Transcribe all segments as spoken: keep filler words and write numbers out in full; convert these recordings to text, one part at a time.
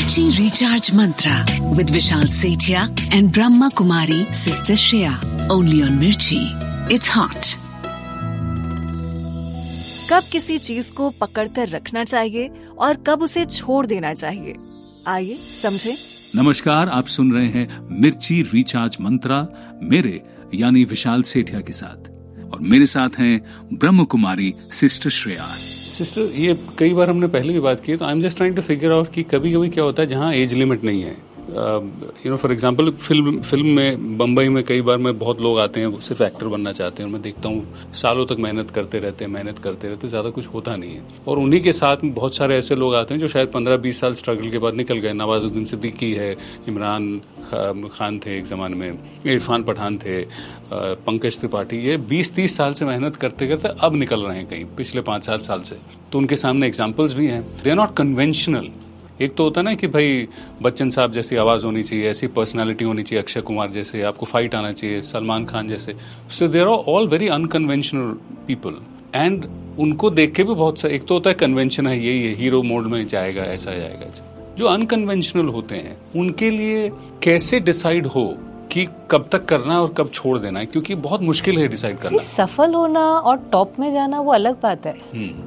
Mirchi Recharge Mantra with Vishal Sethia and Brahma Kumari Sister Shreya. Only on Mirchi. It's hot. कब किसी चीज को पकड़कर रखना चाहिए और कब उसे छोड़ देना चाहिए, आइए समझें। नमस्कार, आप सुन रहे हैं मिर्ची रिचार्ज मंत्रा मेरे यानी विशाल सेठिया के साथ, और मेरे साथ हैं ब्रह्म कुमारी सिस्टर श्रेया। सिस्टर, ये कई बार हमने पहले भी बात की है, तो I am just trying to figure out कि कभी कभी क्या होता है जहाँ एज लिमिट नहीं है। You know for example film film में बम्बई में कई बार मैं बहुत लोग आते हैं वो सिर्फ एक्टर बनना चाहते हैं, मैं देखता हूँ सालों तक मेहनत करते रहते हैं मेहनत करते रहते ज़्यादा कुछ होता नहीं है। और उन्हीं के साथ में बहुत सारे ऐसे लोग आते हैं जो शायद पंद्रह बीस साल स्ट्रगल के बाद निकल गए। नवाजुद्दीन सिद्दीकी है, इमरान खान थे एक ज़माने में, इरफान पठान थे, पंकज त्रिपाठी, ये बीस तीस साल से मेहनत करते करते अब निकल रहे हैं कहीं पिछले पाँच सात साल से। तो उनके सामने एग्जाम्पल्स भी हैं। They are not conventional. एक तो होता है ना कि भाई बच्चन साहब जैसी आवाज़ होनी चाहिए, ऐसी पर्सनालिटी होनी चाहिए, अक्षय कुमार जैसे, आपको फाइट आना चाहिए, सलमान खान जैसे। So there are all very unconventional people and उनको देख के भी बहुत सा, एक तो होता है कन्वेंशन है यही है, हीरो मोड में जाएगा, ऐसा जाएगा। जो अनकन्वेंशनल होते हैं उनके लिए कैसे डिसाइड हो कि कब तक करना है और कब छोड़ देना है, क्योंकि बहुत मुश्किल है डिसाइड करना। सफल होना और टॉप में जाना वो अलग बात है।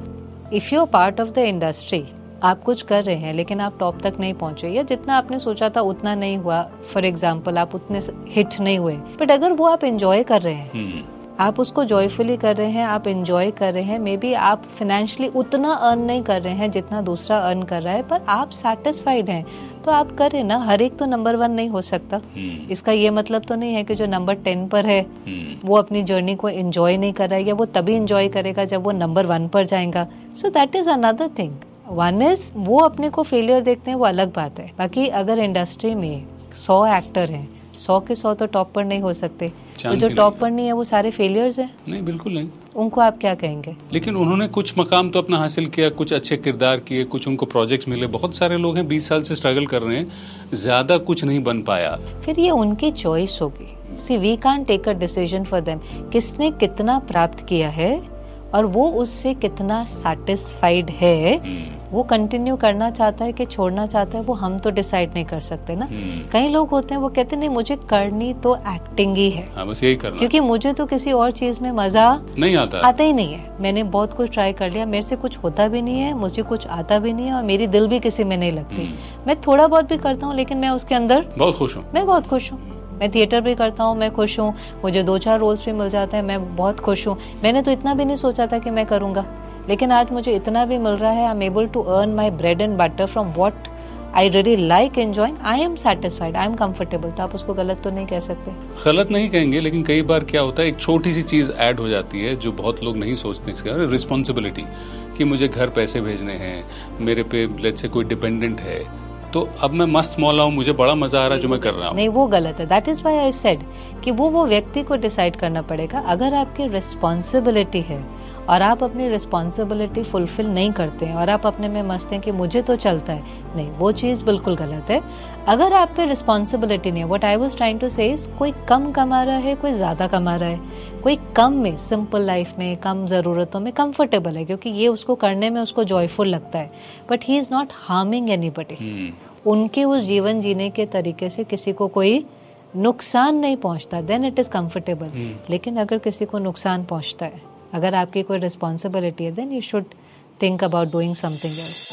If you are part of the industry, आप कुछ कर रहे हैं लेकिन आप टॉप तक नहीं पहुंचे या जितना आपने सोचा था उतना नहीं हुआ, फॉर एग्जाम्पल आप उतने हिट नहीं हुए, बट अगर वो आप एंजॉय कर रहे हैं, आप उसको जॉयफुली कर रहे हैं, आप एंजॉय कर रहे हैं, मे बी आप फाइनेंशियली उतना अर्न नहीं कर रहे हैं जितना दूसरा अर्न कर रहा है, पर आप सेटिस्फाइड हैं, तो आप करें ना। हर एक तो नंबर वन नहीं हो सकता। इसका ये मतलब तो नहीं है कि जो नंबर टेन पर है वो अपनी जर्नी को एंजॉय नहीं कर रहा है, या वो तभी एंजॉय करेगा जब वो नंबर वन पर जाएगा। So that is another thing. One is वो अपने को फेलियर देखते हैं, वो अलग बात है। बाकी अगर इंडस्ट्री में सौ एक्टर हैं, सौ के सौ तो टॉप पर नहीं हो सकते, तो जो टॉप पर नहीं है वो सारे फेलियर्स हैं? नहीं, बिल्कुल नहीं। उनको आप क्या कहेंगे? लेकिन उन्होंने कुछ मकाम तो अपना हासिल किया, कुछ अच्छे किरदार किए, कुछ उनको प्रोजेक्ट्स मिले। बहुत सारे लोग हैं बीस साल से स्ट्रगल कर रहे हैं, ज्यादा कुछ नहीं बन पाया। फिर ये उनकी चॉइस होगी। सी we can't take a decision for them. किसने कितना प्राप्त किया है और वो उससे कितना सेटिस्फाइड है, वो कंटिन्यू करना चाहता है कि छोड़ना चाहता है, वो हम तो डिसाइड नहीं कर सकते ना। कई लोग होते हैं वो कहते नहीं मुझे करनी तो एक्टिंग ही है, हाँ, बस यही करना, क्योंकि मुझे तो किसी और चीज में मजा नहीं आता आता ही नहीं है। मैंने बहुत कुछ ट्राई कर लिया, मेरे से कुछ होता भी नहीं है, मुझे कुछ आता भी नहीं है, और मेरी दिल भी किसी में नहीं लगती। मैं थोड़ा बहुत भी करता हूँ लेकिन मैं उसके अंदर बहुत खुश हूँ। मैं बहुत खुश हूँ। मैं थिएटर भी करता हूँ, मैं खुश हूँ। मुझे दो चार रोल्स भी मिल जाते हैं, मैं बहुत खुश हूँ। मैंने तो इतना भी नहीं सोचा था कि मैं करूँगा, लेकिन आज मुझे इतना भी मिल रहा है। I am able to earn my bread and butter from what I really like enjoying. I am satisfied, I am comfortable. तो आप उसको गलत तो नहीं कह सकते। गलत नहीं कहेंगे, लेकिन कई बार क्या होता है एक छोटी सी चीज ऐड हो जाती है जो बहुत लोग नहीं सोचते, इसका रिस्पॉन्सिबिलिटी, कि मुझे घर पैसे भेजने हैं, मेरे पे लेट्स से कोई डिपेंडेंट है, तो अब मैं मस्त मौला हूँ, मुझे बड़ा मजा आ रहा है जो मैं कर रहा हूँ। नहीं, वो गलत है। That is why I said कि वो वो व्यक्ति को डिसाइड करना पड़ेगा। अगर आपकी रिस्पॉन्सिबिलिटी है और आप अपनी रिस्पॉन्सिबिलिटी फुलफिल नहीं करते हैं और आप अपने में मस्त हैं कि मुझे तो चलता है, नहीं, वो चीज बिल्कुल गलत है। अगर आप पे रिस्पॉन्सिबिलिटी नहीं है, what I was trying to से इज, कोई कम कमा रहा है, कोई ज्यादा कमा रहा है, कोई कम में सिंपल लाइफ में, कम जरूरतों में कंफर्टेबल है क्योंकि ये उसको करने में उसको जॉयफुल लगता है, but he is not harming anybody. उनके उस जीवन जीने के तरीके से किसी को कोई नुकसान नहीं पहुंचता, देन इट इज कंफर्टेबल। लेकिन अगर किसी को नुकसान पहुंचता है, अगर आपकी कोई रिस्पॉन्सिबिलिटी है, then you should think about doing something else.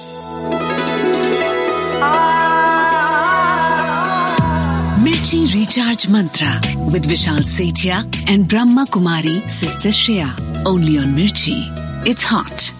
Mirchi Recharge Mantra with Vishal Sethia and Brahma Kumari Sister Shreya. Only on Mirchi. It's hot.